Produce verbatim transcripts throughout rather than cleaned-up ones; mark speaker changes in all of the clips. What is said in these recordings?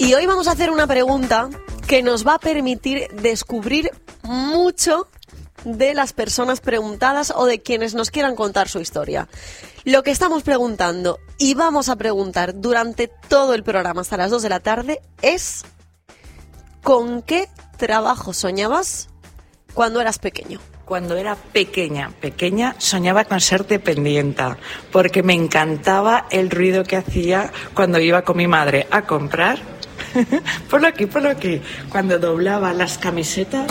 Speaker 1: Y hoy vamos a hacer una pregunta que nos va a permitir descubrir mucho de las personas preguntadas o de quienes nos quieran contar su historia. Lo que estamos preguntando y vamos a preguntar durante todo el programa hasta las dos de la tarde es: ¿con qué trabajo soñabas cuando eras pequeño?
Speaker 2: Cuando era pequeña, pequeña, soñaba con ser dependienta, porque me encantaba el ruido que hacía cuando iba con mi madre a comprar. Ponlo aquí, ponlo aquí. Cuando doblaba las camisetas,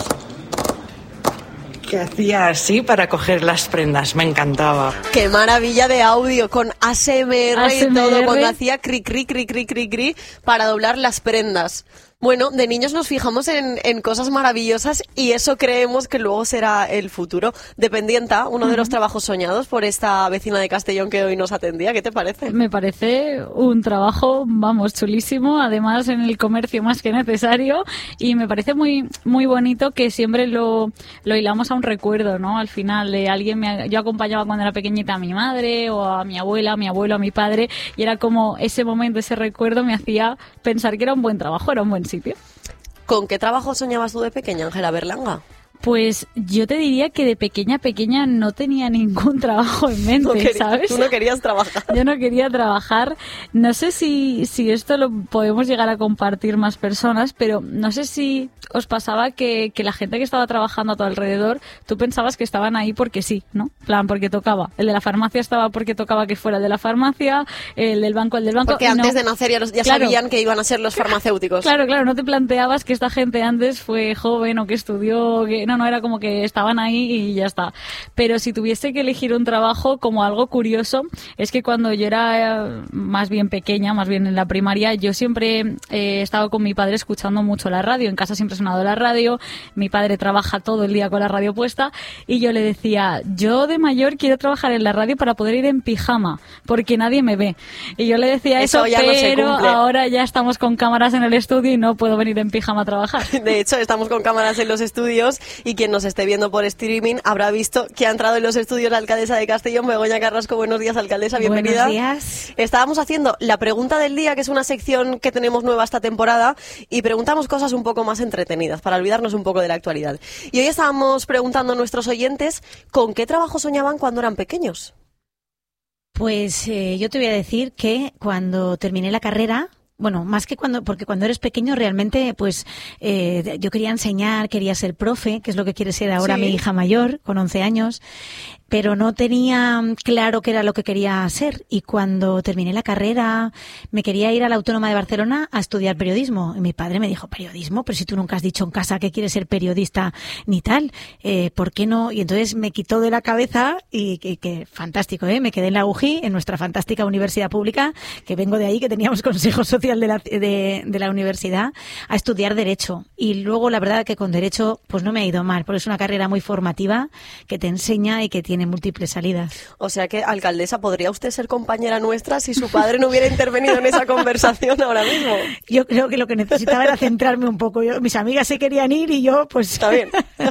Speaker 2: que hacía así para coger las prendas, me encantaba.
Speaker 1: ¡Qué maravilla de audio! Con A S M R,
Speaker 3: A S M R.
Speaker 1: Y todo, cuando hacía cri, cri, cri, cri, cri, cri, para doblar las prendas. Bueno, de niños nos fijamos en, en cosas maravillosas y eso creemos que luego será el futuro. Dependienta, uno de los trabajos soñados por esta vecina de Castellón que hoy nos atendía. ¿Qué te parece?
Speaker 3: Me parece un trabajo, vamos, chulísimo, además en el comercio más que necesario, y me parece muy muy bonito que siempre lo, lo hilamos a un recuerdo, ¿no? Al final, de alguien me, yo acompañaba cuando era pequeñita a mi madre o a mi abuela, a mi abuelo, a mi padre, y era como ese momento, ese recuerdo me hacía pensar que era un buen trabajo, era un buen sitio.
Speaker 1: ¿Con qué trabajo soñabas tú de pequeña, Ángela Berlanga?
Speaker 3: Pues yo te diría que de pequeña, pequeña no tenía ningún trabajo en mente,
Speaker 1: No quería-
Speaker 3: ¿sabes?
Speaker 1: Tú no querías trabajar.
Speaker 3: Yo no quería trabajar. No sé si, si esto lo podemos llegar a compartir más personas, pero no sé si os pasaba que, que la gente que estaba trabajando a tu alrededor, tú pensabas que estaban ahí porque sí, ¿no? En plan, porque tocaba. El de la farmacia estaba porque tocaba que fuera el de la farmacia, el del banco, el del banco.
Speaker 1: Porque
Speaker 3: y
Speaker 1: antes
Speaker 3: no.
Speaker 1: de nacer ya, los- ya
Speaker 3: Claro.
Speaker 1: sabían que iban a ser los farmacéuticos.
Speaker 3: Claro, claro, no te planteabas que esta gente antes fue joven o que estudió, que no, no, era como que estaban ahí y ya está. Pero si tuviese que elegir un trabajo, como algo curioso, es que cuando yo era eh, más bien pequeña, más bien en la primaria, yo siempre eh, he estado con mi padre escuchando mucho la radio. En casa siempre ha sonado la radio, mi padre trabaja todo el día con la radio puesta y yo le decía, yo de mayor quiero trabajar en la radio para poder ir en pijama, porque nadie me ve. Y yo le decía
Speaker 1: Eso
Speaker 3: eso,
Speaker 1: ya no se
Speaker 3: pero
Speaker 1: cumple.
Speaker 3: ahora ya estamos con cámaras en el estudio y no puedo venir en pijama a trabajar.
Speaker 1: De hecho, estamos con cámaras en los estudios y quien nos esté viendo por streaming habrá visto que ha entrado en los estudios la alcaldesa de Castellón, Begoña Carrasco. Buenos días, alcaldesa, bienvenida.
Speaker 4: Buenos días.
Speaker 1: Estábamos haciendo la pregunta del día, que es una sección que tenemos nueva esta temporada, y preguntamos cosas un poco más entretenidas, para olvidarnos un poco de la actualidad. Y hoy estábamos preguntando a nuestros oyentes con qué trabajo soñaban cuando eran pequeños.
Speaker 4: Pues eh, yo te voy a decir que cuando terminé la carrera, bueno, más que cuando, porque cuando eres pequeño realmente, pues eh, yo quería enseñar, quería ser profe, que es lo que quiere ser ahora
Speaker 1: Sí.
Speaker 4: mi hija mayor, con once años, pero no tenía claro qué era lo que quería ser. Y cuando terminé la carrera, me quería ir a la Autónoma de Barcelona a estudiar periodismo. Y mi padre me dijo, ¿periodismo? Pero si tú nunca has dicho en casa que quieres ser periodista ni tal, eh, ¿por qué no? Y entonces me quitó de la cabeza y que, que fantástico, ¿eh? Me quedé en la U G I, en nuestra fantástica universidad pública, que vengo de ahí, que teníamos consejo social de la, de, de la universidad, a estudiar Derecho. Y luego, la verdad, que con Derecho pues no me ha ido mal, porque es una carrera muy formativa, que te enseña y que tiene múltiples salidas.
Speaker 1: O sea que, alcaldesa, ¿podría usted ser compañera nuestra si su padre no hubiera intervenido en esa conversación ahora mismo?
Speaker 4: Yo creo que lo que necesitaba era centrarme un poco. Yo, mis amigas se querían ir y yo, pues...
Speaker 1: Está bien.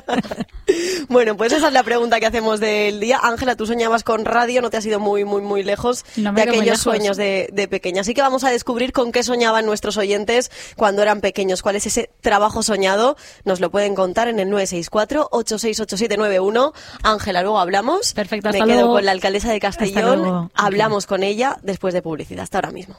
Speaker 1: Bueno, pues esa es la pregunta que hacemos del día. Ángela, tú soñabas con radio, no te has ido muy, muy, muy lejos
Speaker 3: No me
Speaker 1: de
Speaker 3: he ido muy
Speaker 1: aquellos
Speaker 3: lejos.
Speaker 1: sueños de, de pequeña. Así que vamos a descubrir con qué soñaban nuestros oyentes cuando eran pequeños. ¿Cuál es ese trabajo soñado? Nos lo pueden contar en el nueve seis cuatro, ocho seis ocho siete nueve uno. Ángela, luego hablamos.
Speaker 3: Perfecto,
Speaker 1: Me
Speaker 3: hasta
Speaker 1: quedo
Speaker 3: luego.
Speaker 1: con la alcaldesa de Castellón.
Speaker 4: luego,
Speaker 1: Hablamos con ella después de publicidad. Hasta ahora mismo.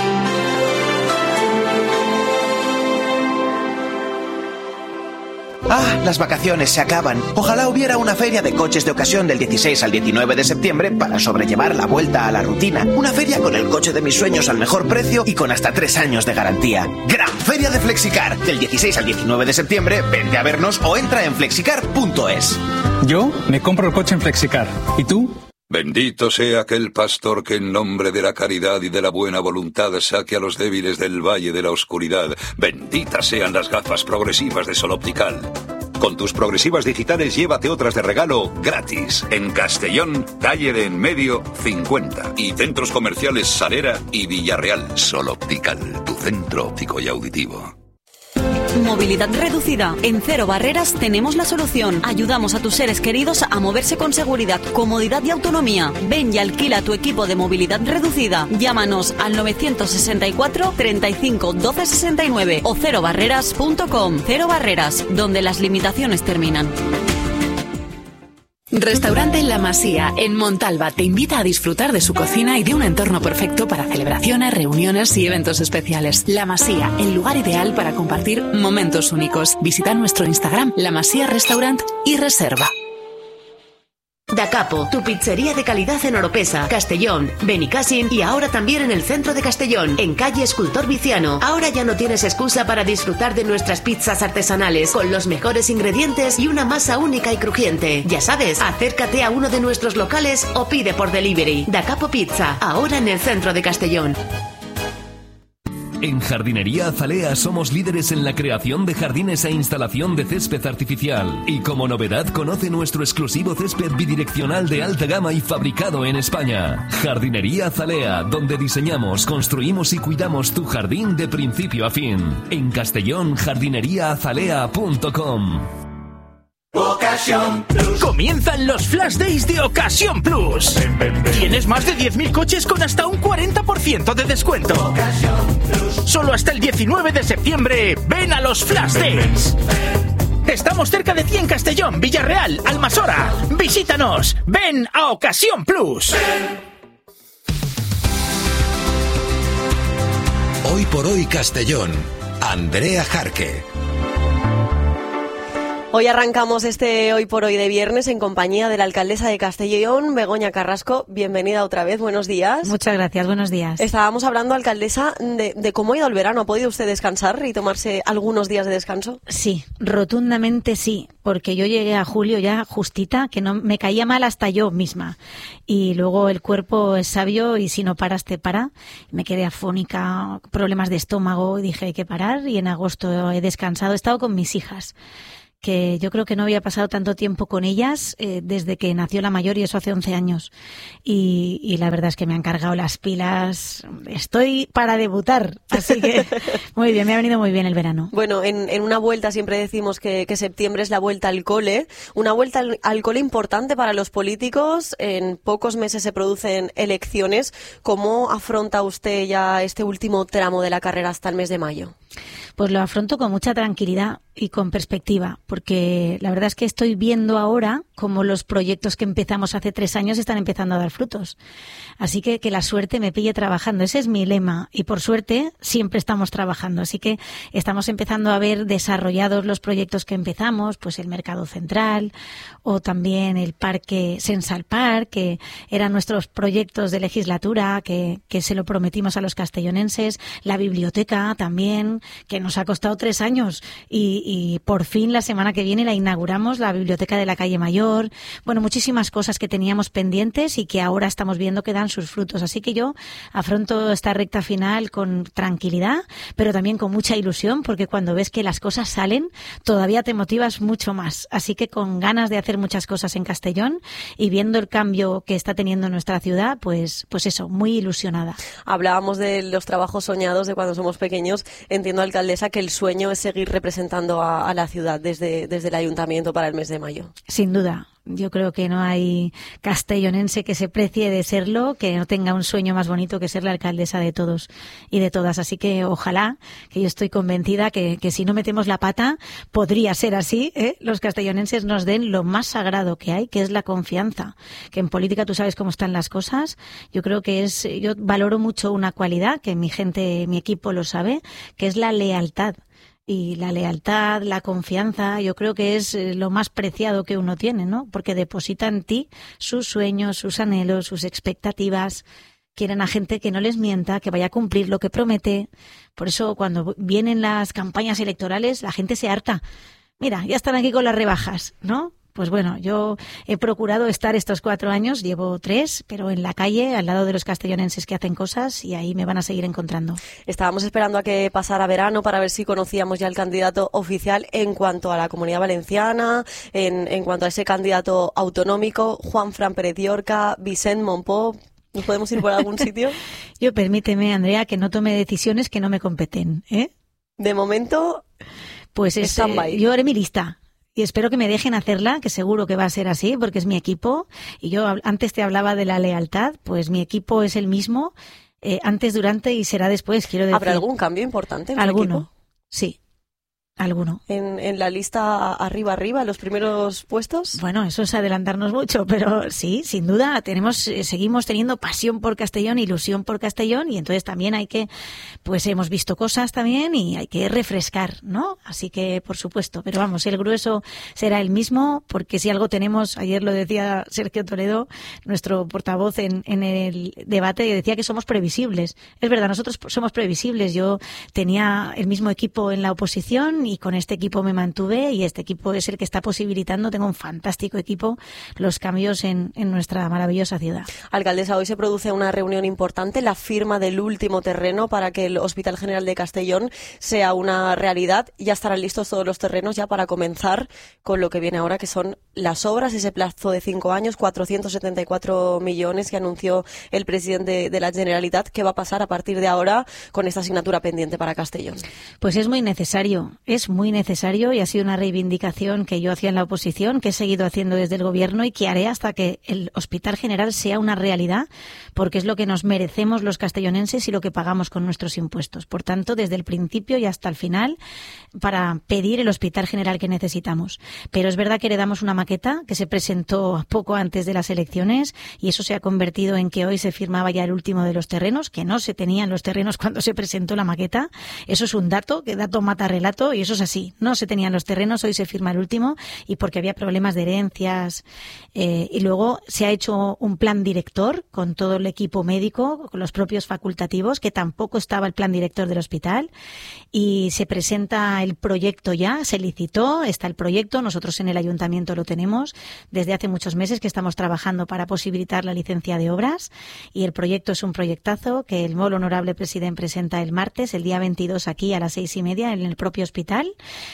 Speaker 5: Ah, las vacaciones se acaban. Ojalá hubiera una feria de coches de ocasión del dieciséis al diecinueve de septiembre para sobrellevar la vuelta a la rutina. Una feria con el coche de mis sueños al mejor precio y con hasta tres años de garantía. Gran Feria de Flexicar. Del dieciséis al diecinueve de septiembre, vente a vernos o entra en flexicar punto es.
Speaker 6: Yo me compro el coche en Flexicar. ¿Y tú?
Speaker 7: Bendito sea aquel pastor que en nombre de la caridad y de la buena voluntad saque a los débiles del valle de la oscuridad. Benditas sean las gafas progresivas de Sol Optical. Con tus progresivas digitales llévate otras de regalo gratis. En Castellón, calle de En Medio, cincuenta. Y centros comerciales Salera y Villarreal. Sol Optical, tu centro óptico y auditivo.
Speaker 8: Movilidad reducida. En Cero Barreras tenemos la solución. Ayudamos a tus seres queridos a moverse con seguridad, comodidad y autonomía. Ven y alquila tu equipo de movilidad reducida. Llámanos al novecientos sesenta y cuatro, treinta y cinco, doce sesenta y nueve o cero barreras punto com. Cero Barreras, donde las limitaciones terminan.
Speaker 9: Restaurante La Masía, en Montalba, te invita a disfrutar de su cocina y de un entorno perfecto para celebraciones, reuniones y eventos especiales. La Masía, el lugar ideal para compartir momentos únicos. Visita nuestro Instagram, La Masía Restaurant, y reserva.
Speaker 10: Da Capo, tu pizzería de calidad en Oropesa, Castellón, Benicàssim y ahora también en el centro de Castellón, en calle Escultor Viciano. Ahora ya no tienes excusa para disfrutar de nuestras pizzas artesanales, con los mejores ingredientes y una masa única y crujiente. Ya sabes, acércate a uno de nuestros locales o pide por delivery. Da Capo Pizza, ahora en el centro de Castellón.
Speaker 11: En Jardinería Azalea somos líderes en la creación de jardines e instalación de césped artificial. Y como novedad, conoce nuestro exclusivo césped bidireccional de alta gama y fabricado en España. Jardinería Azalea, donde diseñamos, construimos y cuidamos tu jardín de principio a fin. En Castellón, jardinería azalea punto com.
Speaker 12: Ocasión Plus. Comienzan los Flash Days de Ocasión Plus. Ven, ven, ven. Tienes más de diez mil coches con hasta un cuarenta por ciento de descuento. Ocasión Plus. Solo hasta el diecinueve de septiembre. Ven a los Flash Days. Ven, ven. Estamos cerca de ti en Castellón, Villarreal, Almasora. Visítanos. Ven a Ocasión Plus. Ven.
Speaker 13: Hoy por hoy Castellón. Andrea Jarque.
Speaker 1: Hoy arrancamos este Hoy por Hoy de viernes en compañía de la alcaldesa de Castellón, Begoña Carrasco. Bienvenida otra vez, buenos días.
Speaker 4: Muchas gracias, buenos días.
Speaker 1: Estábamos hablando, alcaldesa, de, de cómo ha ido el verano. ¿Ha podido usted descansar y tomarse algunos días de descanso?
Speaker 4: Sí, rotundamente sí, porque yo llegué a julio ya justita, que no me caía mal hasta yo misma. Y luego el cuerpo es sabio y si no paras te para. Me quedé afónica, problemas de estómago, y dije hay que parar y en agosto he descansado. He estado con mis hijas, que yo creo que no había pasado tanto tiempo con ellas eh, desde que nació la mayor, y eso hace once años. Y, y la verdad es que me han cargado las pilas. Estoy para debutar, así que muy bien, me ha venido muy bien el verano.
Speaker 1: Bueno, en, en una vuelta siempre decimos que, que septiembre es la vuelta al cole, una vuelta al, al cole importante para los políticos. En pocos meses se producen elecciones. ¿Cómo afronta usted ya este último tramo de la carrera hasta el mes de mayo?
Speaker 4: Pues lo afronto con mucha tranquilidad y con perspectiva, porque la verdad es que estoy viendo ahora cómo los proyectos que empezamos hace tres años están empezando a dar frutos. Así que que la suerte me pille trabajando, ese es mi lema, y por suerte siempre estamos trabajando. Así que estamos empezando a ver desarrollados los proyectos que empezamos, pues el Mercado Central o también el Parque Sensal Park, que eran nuestros proyectos de legislatura, que, que se lo prometimos a los castellonenses, la biblioteca también, que nos ha costado tres años y, y por fin la semana que viene la inauguramos, la biblioteca de la calle Mayor. Bueno, muchísimas cosas que teníamos pendientes y que ahora estamos viendo que dan sus frutos. Así que yo afronto esta recta final con tranquilidad, pero también con mucha ilusión, porque cuando ves que las cosas salen, todavía te motivas mucho más. Así que con ganas de hacer muchas cosas en Castellón y viendo el cambio que está teniendo nuestra ciudad, pues, pues eso, muy ilusionada.
Speaker 1: Hablábamos de los trabajos soñados de cuando somos pequeños. Entiendo, alcaldesa, que el sueño es seguir representando a, a la ciudad desde, desde el ayuntamiento para el mes de mayo.
Speaker 4: Sin duda. Yo creo que no hay castellonense que se precie de serlo, que no tenga un sueño más bonito que ser la alcaldesa de todos y de todas. Así que ojalá, que yo estoy convencida que, que si no metemos la pata, podría ser así, ¿eh? Los castellonenses nos den lo más sagrado que hay, que es la confianza. Que en política tú sabes cómo están las cosas. Yo creo que es, yo valoro mucho una cualidad, que mi gente, mi equipo lo sabe, que es la lealtad. Y la lealtad, la confianza, yo creo que es lo más preciado que uno tiene, ¿no? Porque deposita en ti sus sueños, sus anhelos, sus expectativas. Quieren a gente que no les mienta, que vaya a cumplir lo que promete. Por eso cuando vienen las campañas electorales, la gente se harta. Mira, ya están aquí con las rebajas, ¿no? Pues bueno, yo he procurado estar estos cuatro años, llevo tres, pero en la calle, al lado de los castellonenses que hacen cosas, y ahí me van a seguir encontrando.
Speaker 1: Estábamos esperando a que pasara verano para ver si conocíamos ya el candidato oficial en cuanto a la Comunidad Valenciana, en, en cuanto a ese candidato autonómico, Juan Fran Pérez Llorca, Vicent Montpó. ¿Nos podemos ir por algún sitio?
Speaker 4: Yo, permíteme, Andrea, que no tome decisiones que no me competen, ¿eh?
Speaker 1: De momento...
Speaker 4: Pues es, eh, yo haré mi lista. Y espero que me dejen hacerla, que seguro que va a ser así, porque es mi equipo. Y yo antes te hablaba de la lealtad, pues mi equipo es el mismo, eh, antes, durante y será después, quiero decir.
Speaker 1: ¿Habrá algún cambio importante en el
Speaker 4: Alguno,
Speaker 1: equipo?
Speaker 4: sí. Alguno.
Speaker 1: ¿En, en la lista arriba, arriba, los primeros puestos?
Speaker 4: Bueno, eso es adelantarnos mucho, pero sí, sin duda, tenemos, eh, seguimos teniendo pasión por Castellón, ilusión por Castellón, y entonces también hay que, pues hemos visto cosas también y hay que refrescar, ¿no? Así que, por supuesto, pero vamos, el grueso será el mismo, porque si algo tenemos, ayer lo decía Sergio Toledo, nuestro portavoz en, en el debate, decía que somos previsibles. Es verdad, nosotros somos previsibles. Yo tenía el mismo equipo en la oposición y con este equipo me mantuve, y este equipo es el que está posibilitando, tengo un fantástico equipo, los cambios en, en nuestra maravillosa ciudad.
Speaker 1: Alcaldesa, hoy se produce una reunión importante, la firma del último terreno para que el Hospital General de Castellón sea una realidad. Ya estarán listos todos los terrenos ya para comenzar con lo que viene ahora, que son las obras, ese plazo de cinco años, cuatrocientos setenta y cuatro millones que anunció el presidente de la Generalitat. ¿Qué va a pasar a partir de ahora con esta asignatura pendiente para Castellón?
Speaker 4: Pues es muy necesario. Es muy necesario y ha sido una reivindicación que yo hacía en la oposición, que he seguido haciendo desde el Gobierno y que haré hasta que el Hospital General sea una realidad, porque es lo que nos merecemos los castellonenses y lo que pagamos con nuestros impuestos. Por tanto, desde el principio y hasta el final, para pedir el Hospital General que necesitamos. Pero es verdad que heredamos una maqueta que se presentó poco antes de las elecciones y eso se ha convertido en que hoy se firmaba ya el último de los terrenos, que no se tenían los terrenos cuando se presentó la maqueta. Eso es un dato, que dato mata relato, y eso es así. No se tenían los terrenos, hoy se firma el último, y porque había problemas de herencias. Eh, y luego se ha hecho un plan director con todo el equipo médico, con los propios facultativos, que tampoco estaba el plan director del hospital, y se presenta el proyecto ya, se licitó, está el proyecto, nosotros en el ayuntamiento lo tenemos desde hace muchos meses que estamos trabajando para posibilitar la licencia de obras, y el proyecto es un proyectazo que el molt honorable presidente presenta el martes, el día veintidós, aquí a las seis y media en el propio hospital,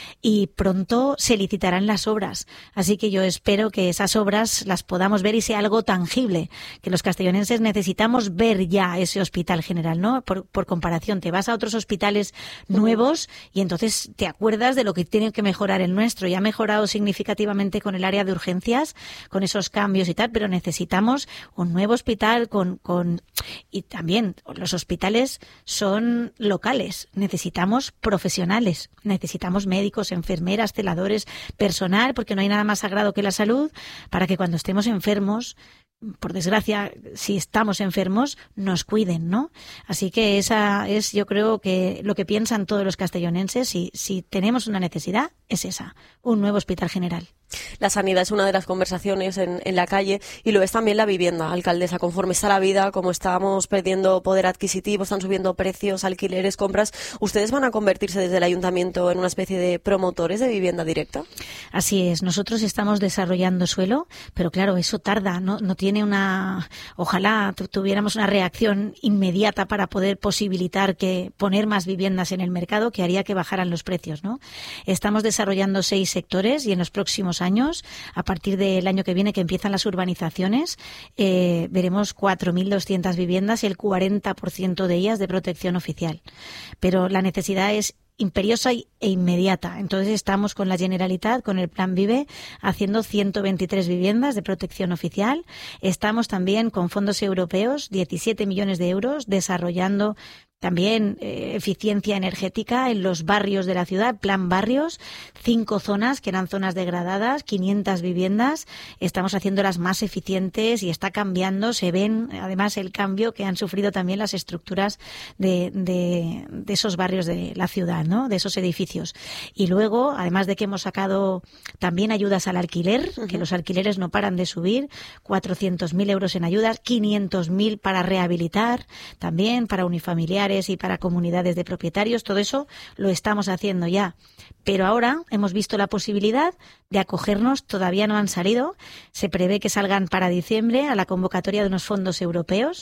Speaker 4: y pronto se licitarán las obras. Así que yo espero que esas obras las podamos ver y sea algo tangible, que los castellonenses necesitamos ver ya ese Hospital General, ¿no? Por, por comparación, te vas a otros hospitales nuevos y entonces te acuerdas de lo que tiene que mejorar el nuestro. Ya ha mejorado significativamente con el área de urgencias, con esos cambios y tal, pero necesitamos un nuevo hospital con, con y también los hospitales son locales. Necesitamos profesionales, necesitamos médicos, enfermeras, celadores, personal, porque no hay nada más sagrado que la salud, para que cuando estemos enfermos, por desgracia, si estamos enfermos, nos cuiden, ¿no? Así que esa es, yo creo, que lo que piensan todos los castellonenses, y si tenemos una necesidad, es esa, un nuevo Hospital General.
Speaker 1: La sanidad es una de las conversaciones en, en la calle, y lo es también la vivienda, alcaldesa. Conforme está la vida, como estamos perdiendo poder adquisitivo, están subiendo precios, alquileres, compras, ¿ustedes van a convertirse desde el ayuntamiento en una especie de promotores de vivienda directa?
Speaker 4: Así es, nosotros estamos desarrollando suelo, pero claro, eso tarda, no, no tiene una... Ojalá tuviéramos una reacción inmediata para poder posibilitar que poner más viviendas en el mercado, que haría que bajaran los precios, ¿no? Estamos desarrollando seis sectores y en los próximos años, a partir del año que viene que empiezan las urbanizaciones, eh, veremos cuatro mil doscientas viviendas y el cuarenta por ciento de ellas de protección oficial. Pero la necesidad es imperiosa e inmediata. Entonces estamos con la Generalitat, con el Plan Vive, haciendo ciento veintitrés viviendas de protección oficial. Estamos también con fondos europeos, diecisiete millones de euros, desarrollando también eh, eficiencia energética en los barrios de la ciudad, plan barrios, cinco zonas que eran zonas degradadas, quinientas viviendas, estamos haciéndolas más eficientes y está cambiando, se ven además el cambio que han sufrido también las estructuras de, de, de esos barrios de la ciudad, ¿no? De esos edificios. Y luego, además de que hemos sacado también ayudas al alquiler, uh-huh. que los alquileres no paran de subir, cuatrocientos mil euros en ayudas, quinientos mil para rehabilitar, también para unifamiliares y para comunidades de propietarios, todo eso lo estamos haciendo ya. Pero ahora hemos visto la posibilidad de acogernos, todavía no han salido, se prevé que salgan para diciembre a la convocatoria de unos fondos europeos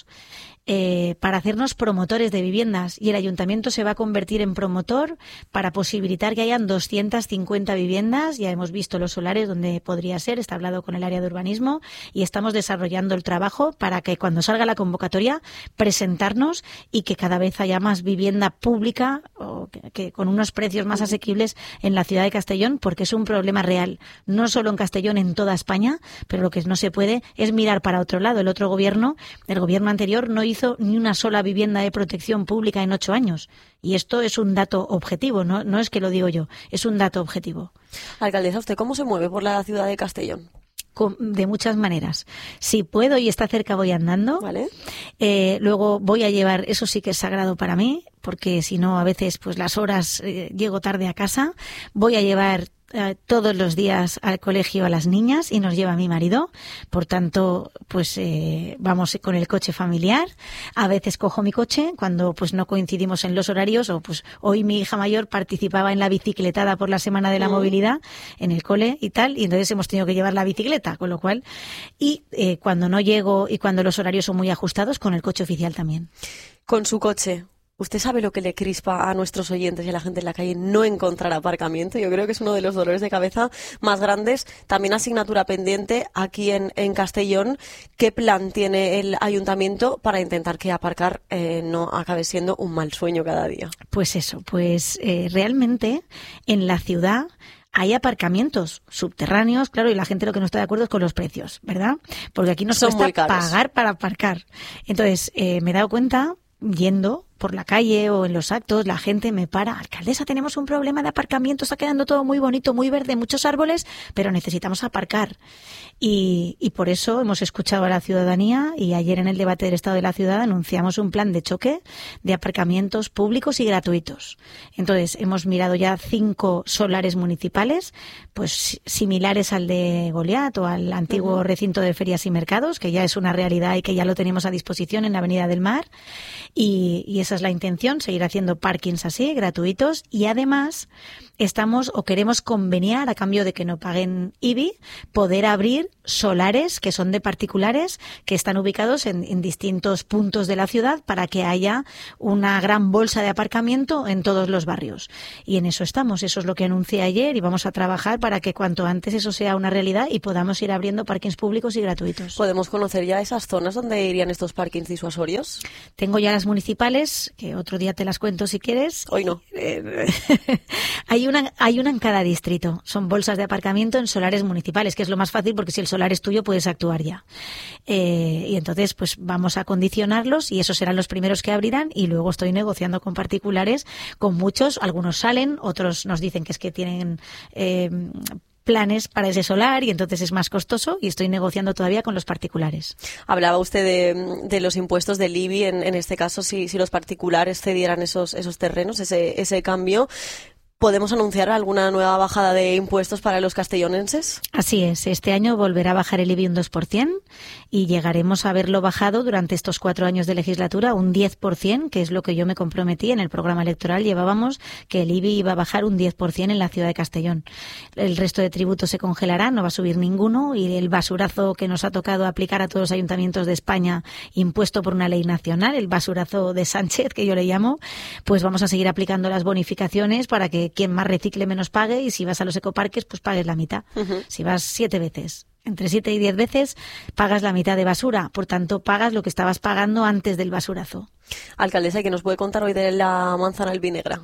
Speaker 4: eh, para hacernos promotores de viviendas, y el ayuntamiento se va a convertir en promotor para posibilitar que hayan doscientas cincuenta viviendas. Ya hemos visto los solares donde podría ser, está hablado con el área de urbanismo y estamos desarrollando el trabajo para que cuando salga la convocatoria presentarnos y que cada vez haya más vivienda pública, o pero que, que con unos precios más asequibles en la ciudad de Castellón, porque es un problema real, no solo en Castellón, en toda España, pero lo que no se puede es mirar para otro lado. El otro gobierno, el gobierno anterior, no hizo ni una sola vivienda de protección pública en ocho años. Y esto es un dato objetivo, no, no es que lo digo yo, es un dato objetivo.
Speaker 1: Alcaldesa, ¿usted cómo se mueve por la ciudad de Castellón?
Speaker 4: De muchas maneras. Si puedo y está cerca, voy andando.
Speaker 1: Vale.
Speaker 4: Eh, luego voy a llevar, eso sí que es sagrado para mí, porque si no, a veces pues las horas eh, llego tarde a casa. Voy a llevar eh, todos los días al colegio a las niñas y nos lleva mi marido. Por tanto, pues eh, vamos con el coche familiar. A veces cojo mi coche cuando pues no coincidimos en los horarios, o pues hoy mi hija mayor participaba en la bicicletada por la Semana de la mm. Movilidad en el cole y tal, y entonces hemos tenido que llevar la bicicleta, con lo cual, y eh, cuando no llego y cuando los horarios son muy ajustados, con el coche oficial también.
Speaker 1: Con su coche. ¿Usted sabe lo que le crispa a nuestros oyentes y a la gente en la calle no encontrar aparcamiento? Yo creo que es uno de los dolores de cabeza más grandes. También asignatura pendiente aquí en, en Castellón. ¿Qué plan tiene el ayuntamiento para intentar que aparcar eh, no acabe siendo un mal sueño cada día?
Speaker 4: Pues eso, pues eh, realmente en la ciudad hay aparcamientos subterráneos, claro, y la gente lo que no está de acuerdo es con los precios, ¿verdad? Porque aquí nos cuesta pagar para aparcar. Entonces, eh, me he dado cuenta, yendo por la calle o en los actos, la gente me para: alcaldesa, tenemos un problema de aparcamiento, está quedando todo muy bonito, muy verde, muchos árboles, pero necesitamos aparcar. Y, y por eso hemos escuchado a la ciudadanía, y ayer en el debate del Estado de la Ciudad anunciamos un plan de choque de aparcamientos públicos y gratuitos. Entonces, hemos mirado ya cinco solares municipales, pues similares al de Goliat o al antiguo uh-huh. recinto de ferias y mercados, que ya es una realidad y que ya lo tenemos a disposición en la Avenida del Mar. Y, y esa es la intención, seguir haciendo parkings así, gratuitos, y además estamos o queremos conveniar, a cambio de que no paguen I B I, poder abrir solares que son de particulares, que están ubicados en, en distintos puntos de la ciudad, para que haya una gran bolsa de aparcamiento en todos los barrios. Y en eso estamos, eso es lo que anuncié ayer, y vamos a trabajar para que cuanto antes eso sea una realidad y podamos ir abriendo parkings públicos y gratuitos.
Speaker 1: ¿Podemos conocer ya esas zonas donde irían estos parkings disuasorios?
Speaker 4: Tengo ya las municipales, que otro día te las cuento si quieres.
Speaker 1: Hoy no.
Speaker 4: hay una hay una en cada distrito. Son bolsas de aparcamiento en solares municipales, que es lo más fácil, porque si el solar es tuyo puedes actuar ya. Eh, y entonces pues vamos a condicionarlos, y esos serán los primeros que abrirán, y luego estoy negociando con particulares, con muchos. Algunos salen, otros nos dicen que es que tienen eh, planes para ese solar y entonces es más costoso, y estoy negociando todavía con los particulares.
Speaker 1: Hablaba usted de, de los impuestos del I B I, en, en este caso, si, si los particulares cedieran esos, esos terrenos, ese, ese cambio. ¿Podemos anunciar alguna nueva bajada de impuestos para los castellonenses?
Speaker 4: Así es. Este año volverá a bajar el I B I un dos por ciento, y llegaremos a verlo bajado durante estos cuatro años de legislatura un diez por ciento, que es lo que yo me comprometí en el programa electoral. Llevábamos que el I B I iba a bajar un diez por ciento en la ciudad de Castellón. El resto de tributos se congelará, no va a subir ninguno, y el basurazo que nos ha tocado aplicar a todos los ayuntamientos de España, impuesto por una ley nacional, el basurazo de Sánchez, que yo le llamo, pues vamos a seguir aplicando las bonificaciones para que quien más recicle menos pague, y si vas a los ecoparques pues pagues la mitad. Uh-huh. Si vas siete veces, entre siete y diez veces, pagas la mitad de basura, por tanto pagas lo que estabas pagando antes del basurazo.
Speaker 1: Alcaldesa, ¿qué nos puede contar hoy de la manzana albinegra?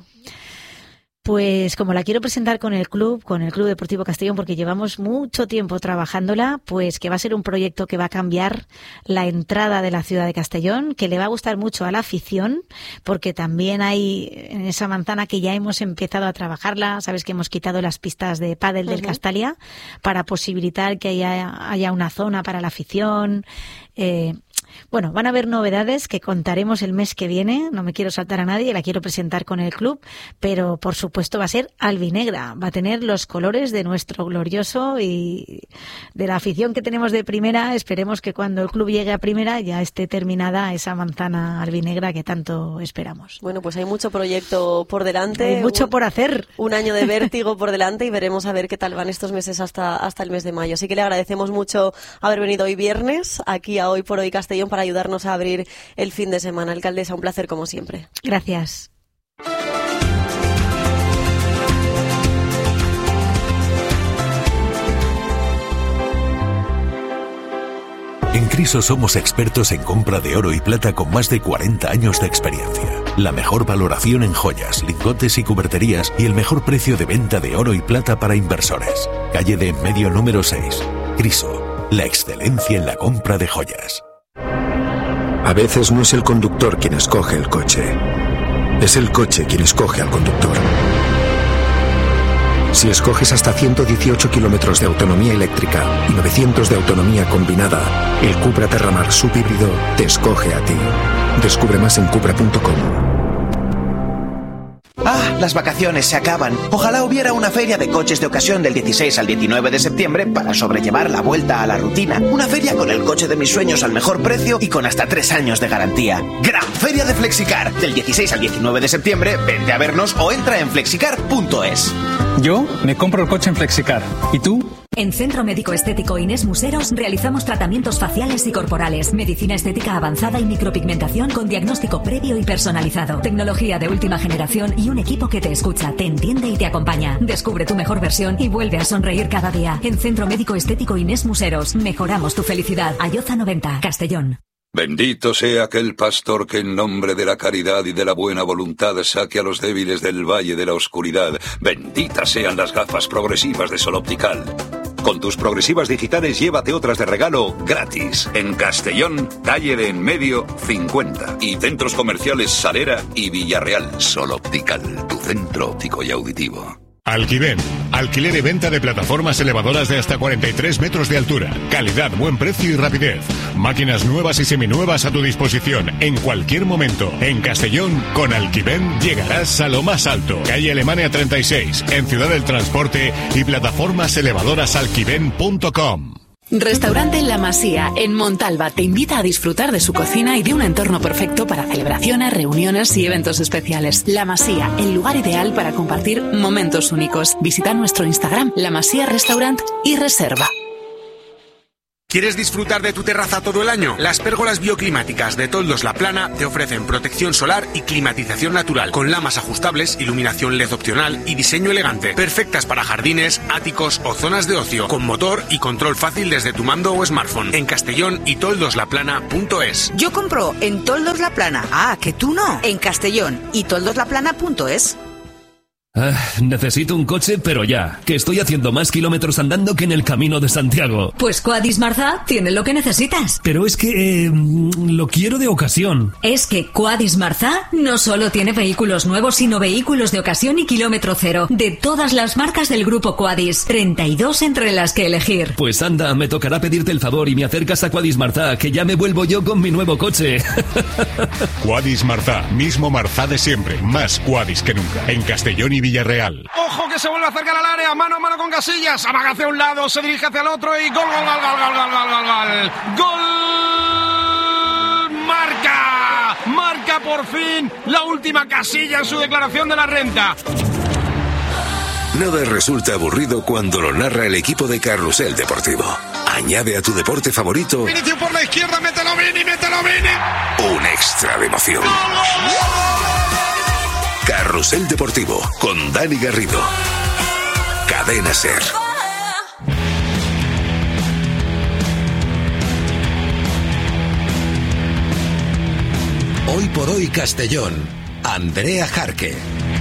Speaker 4: Pues como la quiero presentar con el club, con el Club Deportivo Castellón, porque llevamos mucho tiempo trabajándola, pues que va a ser un proyecto que va a cambiar la entrada de la ciudad de Castellón, que le va a gustar mucho a la afición, porque también hay en esa manzana que ya hemos empezado a trabajarla, sabes que hemos quitado las pistas de pádel del uh-huh. Castalia, para posibilitar que haya, haya una zona para la afición. Eh, Bueno, van a haber novedades que contaremos el mes que viene. No me quiero saltar a nadie, la quiero presentar con el club, pero por supuesto va a ser albinegra. Va a tener los colores de nuestro glorioso y de la afición que tenemos de primera. Esperemos que cuando el club llegue a primera ya esté terminada esa manzana albinegra que tanto esperamos.
Speaker 1: Bueno, pues hay mucho proyecto por delante.
Speaker 4: Hay mucho
Speaker 1: un,
Speaker 4: por hacer.
Speaker 1: Un año de vértigo por delante, y veremos a ver qué tal van estos meses hasta, hasta el mes de mayo. Así que le agradecemos mucho haber venido hoy viernes aquí a Hoy por Hoy Castellón para ayudarnos a abrir el fin de semana. Alcaldesa, un placer como siempre.
Speaker 4: Gracias.
Speaker 13: En Criso somos expertos en compra de oro y plata con más de cuarenta años de experiencia. La mejor valoración en joyas, lingotes y cuberterías y el mejor precio de venta de oro y plata para inversores. Calle de Enmedio número seis. Criso, la excelencia en la compra de joyas.
Speaker 14: A veces no es el conductor quien escoge el coche. Es el coche quien escoge al conductor. Si escoges hasta ciento dieciocho kilómetros de autonomía eléctrica y novecientos de autonomía combinada, el Cupra Terramar subhíbrido te escoge a ti. Descubre más en cupra punto com.
Speaker 5: Ah, las vacaciones se acaban. Ojalá hubiera una feria de coches de ocasión del dieciséis al diecinueve de septiembre para sobrellevar la vuelta a la rutina. Una feria con el coche de mis sueños al mejor precio y con hasta tres años de garantía. Gran Feria de Flexicar. Del dieciséis al diecinueve de septiembre, vente a vernos o entra en flexicar punto es.
Speaker 6: Yo me compro el coche en Flexicar. ¿Y tú?
Speaker 15: En Centro Médico Estético Inés Museros realizamos tratamientos faciales y corporales, medicina estética avanzada y micropigmentación con diagnóstico previo y personalizado, tecnología de última generación y un equipo que te escucha, te entiende y te acompaña. Descubre tu mejor versión y vuelve a sonreír cada día. En Centro Médico Estético Inés Museros, mejoramos tu felicidad. Ayoza noventa, Castellón.
Speaker 7: Bendito sea aquel pastor que en nombre de la caridad y de la buena voluntad saque a los débiles del valle de la oscuridad. Benditas sean las gafas progresivas de Sol Optical. Con tus progresivas digitales llévate otras de regalo gratis. En Castellón, calle de Enmedio cincuenta. Y centros comerciales Salera y Villarreal. Sol Optical, tu centro óptico y auditivo.
Speaker 16: Alquiven, alquiler y venta de plataformas elevadoras de hasta cuarenta y tres metros de altura. Calidad, buen precio y rapidez. Máquinas nuevas y seminuevas a tu disposición en cualquier momento. En Castellón, con Alquiven llegarás a lo más alto. Calle Alemania treinta y seis, en Ciudad del Transporte y plataformas elevadoras alquiven punto com.
Speaker 9: Restaurante La Masía, en Montalba, te invita a disfrutar de su cocina y de un entorno perfecto para celebraciones, reuniones y eventos especiales. La Masía, el lugar ideal para compartir momentos únicos. Visita nuestro Instagram, La Masía Restaurant, y reserva.
Speaker 17: ¿Quieres disfrutar de tu terraza todo el año? Las pérgolas bioclimáticas de Toldos La Plana te ofrecen protección solar y climatización natural, con lamas ajustables, iluminación L E D opcional y diseño elegante. Perfectas para jardines, áticos o zonas de ocio, con motor y control fácil desde tu mando o smartphone. En Castellón y toldos la plana punto es.
Speaker 18: Yo compro en Toldos La Plana. Ah, que tú no. En Castellón y toldos la plana punto es.
Speaker 11: Ah, necesito un coche, pero ya, que estoy haciendo más kilómetros andando que en el Camino de Santiago.
Speaker 15: Pues Quadis Marzá tiene lo que necesitas.
Speaker 11: Pero es que eh, lo quiero de ocasión.
Speaker 15: Es que Quadis Marzá no solo tiene vehículos nuevos, sino vehículos de ocasión y kilómetro cero, de todas las marcas del grupo Quadis. treinta y dos entre las que elegir.
Speaker 11: Pues anda, me tocará pedirte el favor y me acercas a Quadis Marzá, que ya me vuelvo yo con mi nuevo coche.
Speaker 16: Quadis Marzá, mismo Marzá de siempre, más Quadis que nunca. En Castellón y Villarreal.
Speaker 12: Ojo que se vuelve a acercar al área, mano a mano con Casillas, amaga hacia un lado, se dirige hacia el otro y gol, gol, gol, gol, gol, gol, gol, gol, gol, marca, marca por fin la última Casilla en su declaración de la renta.
Speaker 13: Nada resulta aburrido cuando lo narra el equipo de Carrusel Deportivo. Añade a tu deporte favorito
Speaker 12: Inicio por la izquierda, mételo Vini, mételo Vini.
Speaker 13: un extra de emoción. Carrusel Deportivo con Dani Garrido. Cadena SER. Hoy por hoy Castellón. Andrea Jarque.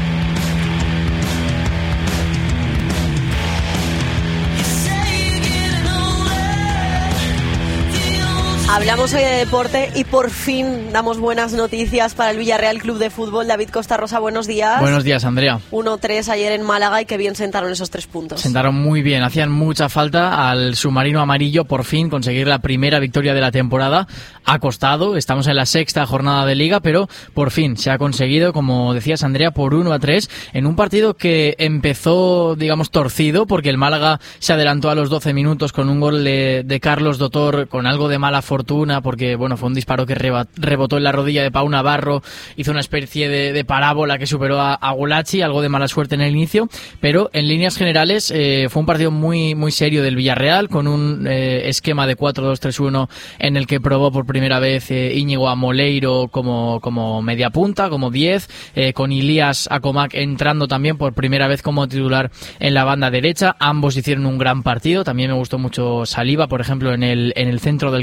Speaker 1: Hablamos hoy de deporte y por fin damos buenas noticias para el Villarreal Club de Fútbol. David Costa Rosa, buenos días.
Speaker 19: Buenos días, Andrea.
Speaker 1: uno tres ayer en Málaga y qué bien sentaron esos tres puntos.
Speaker 19: Sentaron muy bien, hacían mucha falta al submarino amarillo por fin conseguir la primera victoria de la temporada. Ha costado, estamos en la sexta jornada de Liga, pero por fin se ha conseguido, como decías, Andrea, por uno a tres en un partido que empezó, digamos, torcido porque el Málaga se adelantó a los doce minutos con un gol de, de Carlos Dotor con algo de mala fortuna porque bueno, fue un disparo que rebotó en la rodilla de Pau Navarro, hizo una especie de, de parábola que superó a, a Gulachi, algo de mala suerte en el inicio, pero en líneas generales eh, fue un partido muy muy serio del Villarreal con un eh, esquema de cuatro dos tres uno en el que probó por primera vez eh, Íñigo a Moleiro como, como media punta, como diez, eh, con Ilías Acomac entrando también por primera vez como titular en la banda derecha. Ambos hicieron un gran partido, también me gustó mucho Saliba, por ejemplo, en el, en el centro del campo.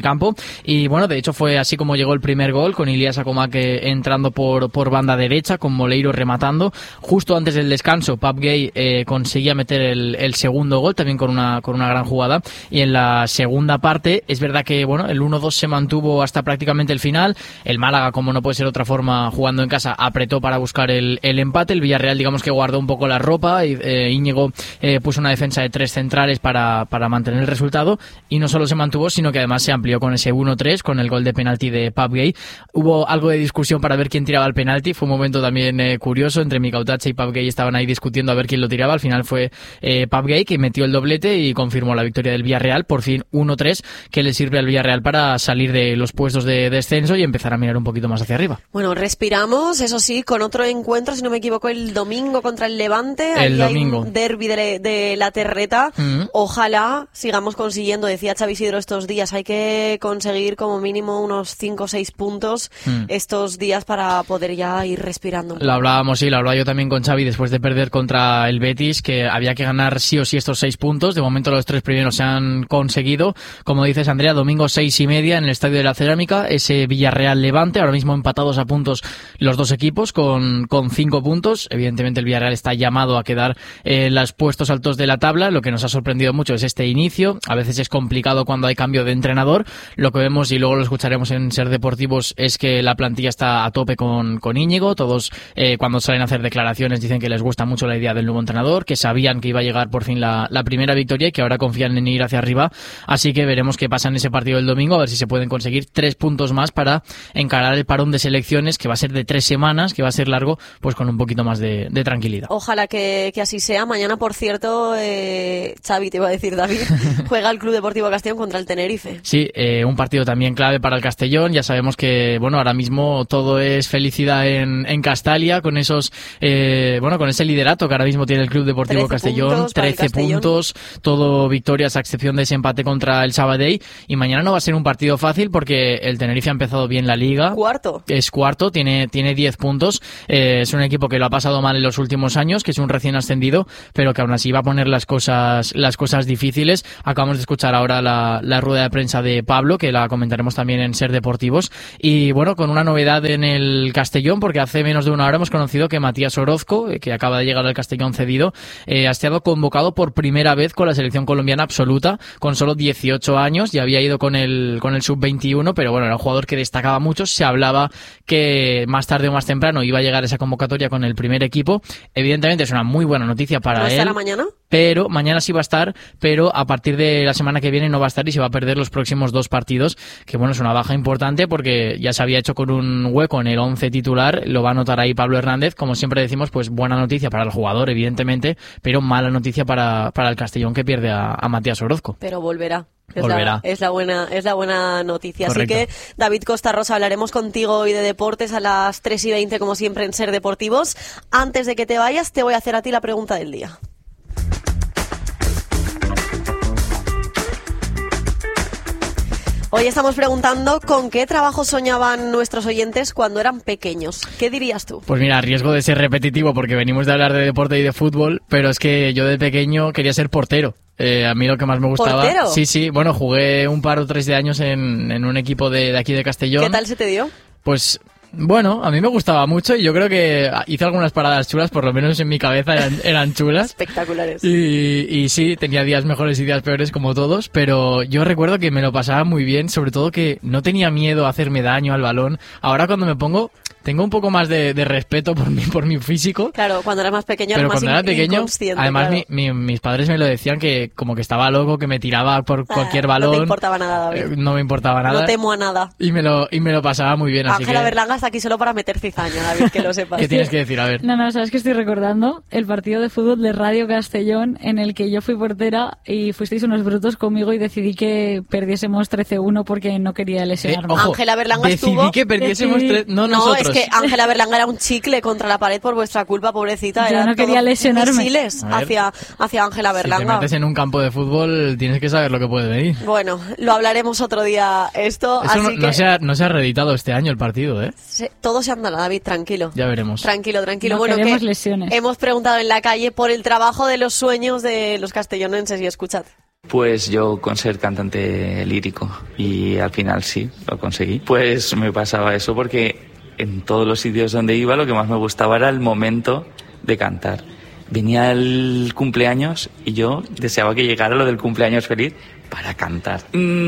Speaker 19: Y bueno, de hecho fue así como llegó el primer gol, con Ilias Akomake entrando por, por banda derecha, con Moleiro rematando. Justo antes del descanso, Pape Gueye eh, conseguía meter el, el segundo gol, también con una, con una gran jugada. Y en la segunda parte, es verdad que bueno, el uno dos se mantuvo hasta prácticamente el final. El Málaga, como no puede ser otra forma, jugando en casa, apretó para buscar el, el empate. El Villarreal, digamos que guardó un poco la ropa, y eh, Íñigo eh, puso una defensa de tres centrales para, para mantener el resultado, y no solo se mantuvo, sino que además se amplió con ese uno tres, con el gol de penalti de Pape Gueye. Hubo algo de discusión para ver quién tiraba el penalti, fue un momento también eh, curioso, entre Mikel Otache y Pape Gueye estaban ahí discutiendo a ver quién lo tiraba. Al final fue eh, Pape Gueye, que metió el doblete y confirmó la victoria del Villarreal, por fin uno tres, que le sirve al Villarreal para salir de los puestos de descenso y empezar a mirar un poquito más hacia arriba.
Speaker 1: Bueno, respiramos, eso sí, con otro encuentro, si no me equivoco, el domingo contra el Levante.
Speaker 19: El
Speaker 1: Ahí
Speaker 19: domingo.
Speaker 1: Hay un derbi de, de la Terreta.
Speaker 19: Mm.
Speaker 1: Ojalá sigamos consiguiendo, decía Xavi Isidro estos días, hay que conseguir como mínimo unos cinco o seis puntos
Speaker 19: Mm.
Speaker 1: estos días para poder ya ir respirando.
Speaker 19: Lo hablábamos, sí, lo hablaba yo también con Xavi después de perder contra el Betis, que había que ganar sí o sí estos seis puntos. De momento los tres primeros se han conseguido. Como dices, Andrea, domingo seis y media en el Estadio de la Cerámica, ese Villarreal-Levante, ahora mismo empatados a puntos los dos equipos con, con cinco puntos. Evidentemente el Villarreal está llamado a quedar en los puestos altos de la tabla. Lo que nos ha sorprendido mucho es este inicio. A veces es complicado cuando hay cambio de entrenador. Lo que vemos, y luego lo escucharemos en Ser Deportivos, es que la plantilla está a tope con, con Íñigo. Todos eh, cuando salen a hacer declaraciones dicen que les gusta mucho la idea del nuevo entrenador, que sabían que iba a llegar por fin la, la primera victoria y que ahora confían en ir hacia arriba. Así que veremos qué pasa en ese partido del domingo, a ver si se pueden conseguir tres puntos más para encarar el parón de selecciones, que va a ser de tres semanas, que va a ser largo, pues con un poquito más de, de tranquilidad.
Speaker 1: Ojalá que, que así sea. Mañana, por cierto, eh, Xavi, te iba a decir David, juega el Club Deportivo Castellón contra el Tenerife.
Speaker 19: Sí, eh, un partido también clave para el Castellón. Ya sabemos que, bueno, ahora mismo todo es felicidad en, en Castalia, con esos, eh, bueno, con ese liderato que ahora mismo tiene el Club Deportivo Castellón, trece puntos, todo victorias a excepción de ese empate contra el Sabadell. Y mañana no va a ser un partido fácil porque el Tenerife ha empezado bien la liga.
Speaker 1: Cuarto.
Speaker 19: Es cuarto, tiene tiene diez puntos. Eh, es un equipo que lo ha pasado mal en los últimos años, que es un recién ascendido, pero que aún así va a poner las cosas las cosas difíciles. Acabamos de escuchar ahora la, la rueda de prensa de Pablo, que la comentaremos también en Ser Deportivos. Y bueno, con una novedad en el Castellón, porque hace menos de una hora hemos conocido que Matías Orozco, que acaba de llegar al Castellón cedido, eh, ha estado convocado por primera vez con la selección colombiana absoluta, con solo dieciocho años. Ya había ido con el con el sub veintiuno, pero bueno, era un jugador que destacaba mucho. Se hablaba que más tarde o más temprano iba a llegar esa convocatoria con el primer equipo. Evidentemente es una muy buena noticia para
Speaker 1: ¿No
Speaker 19: él.
Speaker 1: estará mañana?
Speaker 19: Pero mañana sí va a estar, pero a partir de la semana que viene no va a estar y se va a perder los próximos dos partidos, que bueno, es una baja importante porque ya se había hecho con un hueco en el once titular. Lo va a anotar ahí Pablo Hernández. Como siempre decimos, pues buena noticia para el jugador, evidentemente, pero mala noticia para, para el Castellón, que pierde a, a Matías Orozco.
Speaker 1: Pero volverá. Es
Speaker 19: Volverá.
Speaker 1: la, es la buena es la buena noticia.
Speaker 19: Correcto.
Speaker 1: Así que, David Costa Rosa, hablaremos contigo hoy de deportes a las tres y veinte, como siempre, en Ser Deportivos. Antes de que te vayas, te voy a hacer a ti la pregunta del día. Hoy estamos preguntando con qué trabajo soñaban nuestros oyentes cuando eran pequeños. ¿Qué dirías tú?
Speaker 19: Pues mira, a riesgo de ser repetitivo, porque venimos de hablar de deporte y de fútbol, pero es que yo de pequeño quería ser portero. Eh, a mí lo que más me gustaba...
Speaker 1: ¿Portero?
Speaker 19: Sí, sí, bueno, jugué un par o tres de años en, en un equipo de, de aquí de Castellón.
Speaker 1: ¿Qué tal se te dio?
Speaker 19: Pues... Bueno, a mí me gustaba mucho y yo creo que hice algunas paradas chulas, por lo menos en mi cabeza eran, eran chulas.
Speaker 1: Espectaculares.
Speaker 19: Y, y sí, tenía días mejores y días peores como todos, pero yo recuerdo que me lo pasaba muy bien, sobre todo que no tenía miedo a hacerme daño al balón. Ahora cuando me pongo, tengo un poco más de, de respeto por mi, por mi físico.
Speaker 1: Claro, cuando eras más pequeño
Speaker 19: Pero
Speaker 1: eras más
Speaker 19: cuando era
Speaker 1: in-
Speaker 19: pequeño,
Speaker 1: inconsciente,
Speaker 19: además
Speaker 1: claro.
Speaker 19: mi, mi, mis padres me lo decían que como que estaba loco, que me tiraba por cualquier
Speaker 1: Ah,
Speaker 19: balón.
Speaker 1: No te importaba nada, David.
Speaker 19: Eh, no me importaba nada.
Speaker 1: No temo a nada.
Speaker 19: Y me lo, y me lo pasaba muy bien, así
Speaker 1: Ángela
Speaker 19: que...
Speaker 1: Berlanga está aquí solo para meter cizaña, David, que lo sepas.
Speaker 19: ¿Qué tienes que decir? A ver.
Speaker 3: No, no, sabes que estoy recordando el partido de fútbol de Radio Castellón en el que yo fui portera y fuisteis unos brutos conmigo y decidí que perdiésemos trece uno porque no quería lesionarme.
Speaker 19: Eh, ojo,
Speaker 1: Ángela Berlanga
Speaker 19: decidí
Speaker 1: estuvo...
Speaker 19: que perdiésemos tres... No,
Speaker 1: No,
Speaker 19: nosotros.
Speaker 1: es que Ángela Berlanga era un chicle contra la pared por vuestra culpa, pobrecita.
Speaker 3: Yo
Speaker 1: Eran
Speaker 3: no quería
Speaker 1: todos
Speaker 3: lesionarme.
Speaker 1: misiles
Speaker 19: A ver.
Speaker 1: hacia, hacia Ángela
Speaker 19: Si te
Speaker 1: Berlanga.
Speaker 19: metes en un campo de fútbol, tienes que saber lo que puede venir.
Speaker 1: Bueno, lo hablaremos otro día esto,
Speaker 19: Eso
Speaker 1: así
Speaker 19: no,
Speaker 1: que
Speaker 19: no se ha, no se ha reeditado este año el partido, ¿eh?
Speaker 1: se- todo se andará, David, tranquilo.
Speaker 19: Ya veremos.
Speaker 1: Tranquilo, tranquilo.
Speaker 3: No
Speaker 1: bueno,
Speaker 3: queremos
Speaker 1: que
Speaker 3: lesiones.
Speaker 1: hemos preguntado en la calle por el trabajo de los sueños de los castellonenses y escuchad.
Speaker 20: Pues yo con ser cantante lírico, y al final sí, lo conseguí. Pues me pasaba eso porque en todos los sitios donde iba lo que más me gustaba era el momento de cantar. Venía el cumpleaños y yo deseaba que llegara lo del cumpleaños feliz para cantar.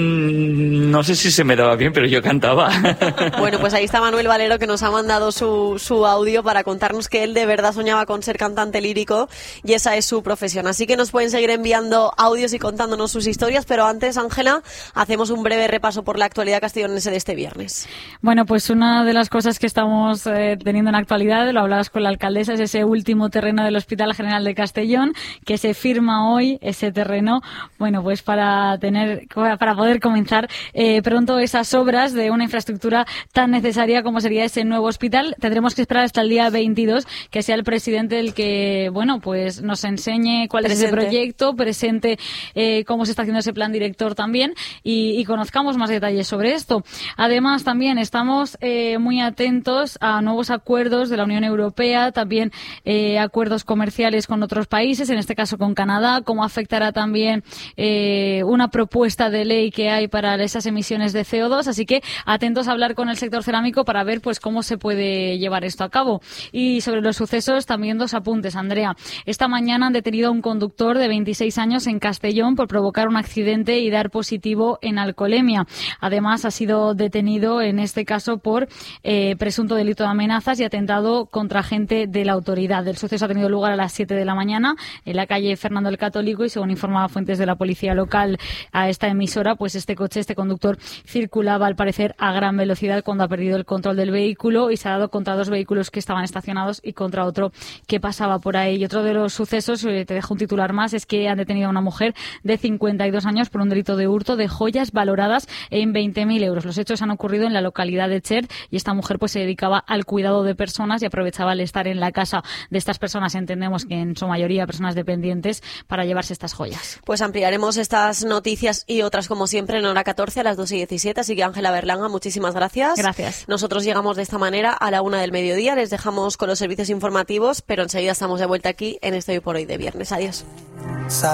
Speaker 20: Mm, no sé si se me daba bien, pero yo cantaba.
Speaker 1: Bueno, pues ahí está Manuel Valero, que nos ha mandado su, su audio para contarnos que él de verdad soñaba con ser cantante lírico y esa es su profesión. Así que nos pueden seguir enviando audios y contándonos sus historias, pero antes, Ángela, hacemos un breve repaso por la actualidad castellonense de este viernes.
Speaker 3: Bueno, pues una de las cosas que estamos eh, teniendo en actualidad, lo hablabas con la alcaldesa, es ese último terreno del Hospital General de Castellón, que se firma hoy ese terreno, bueno, pues para tener para poder comenzar eh, pronto esas obras de una infraestructura tan necesaria como sería ese nuevo hospital. Tendremos que esperar hasta el día veintidós que sea el presidente el que, bueno, pues nos enseñe cuál presente. es ese proyecto, presente eh, cómo se está haciendo ese plan director también y, y conozcamos más detalles sobre esto. Además, también estamos eh, muy atentos a nuevos acuerdos de la Unión Europea, también eh, acuerdos comerciales con otros países, en este caso con Canadá, cómo afectará también eh, una propuesta de ley que hay para esas emisiones de C O dos, así que atentos a hablar con el sector cerámico para ver pues cómo se puede llevar esto a cabo. Y sobre los sucesos también dos apuntes, Andrea. Esta mañana han detenido a un conductor de veintiséis años en Castellón por provocar un accidente y dar positivo en alcoholemia. Además ha sido detenido en este caso por eh, presunto delito de amenazas y atentado contra agente de la autoridad. El suceso ha tenido lugar a las siete de la mañana en la calle Fernando el Católico y según informaban fuentes de la policía local a esta emisora, pues este coche, este conductor circulaba al parecer a gran velocidad cuando ha perdido el control del vehículo y se ha dado contra dos vehículos que estaban estacionados y contra otro que pasaba por ahí. Y otro de los sucesos, eh, te dejo un titular más, es que han detenido a una mujer de cincuenta y dos años por un delito de hurto de joyas valoradas en veinte mil euros. Los hechos han ocurrido en la localidad de Cher y esta mujer pues se dedicaba al cuidado de personas y aprovechaba el estar en la casa de estas personas, entendemos que en su mayoría personas dependientes, para llevarse estas joyas.
Speaker 1: Pues ampliaremos estas noticias y otras como siempre en hora catorce a las dos y diecisiete, así que Ángela Berlanga, muchísimas gracias.
Speaker 3: Gracias.
Speaker 1: Nosotros llegamos de esta manera a la una del mediodía, les dejamos con los servicios informativos, pero enseguida estamos de vuelta aquí en Estoy por hoy de viernes. Adiós.